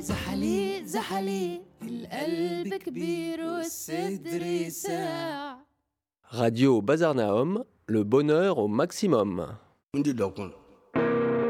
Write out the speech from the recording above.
زحلي زحلي القلب كبير والصدر ساع. Radio Bazar Nahom, le bonheur au maximum. Ndi dokun